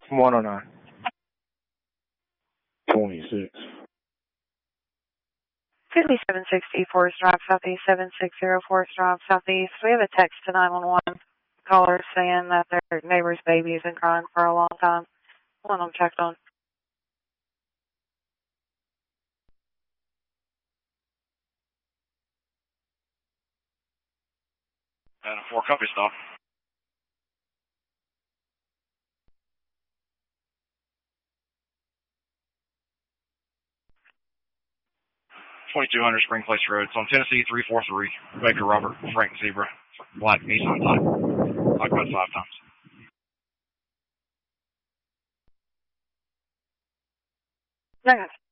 109. 26. 5760 Forest Drive Southeast, 760 Forest Drive Southeast. We have a text to 911 caller saying that their neighbor's baby has been crying for a long time. Want them checked on. And 4 copy stop. $2,200 Spring Place Road. It's on Tennessee 343. Baker Robert Frank Zebra. Black Nissan type. Talked about 5 times. Okay.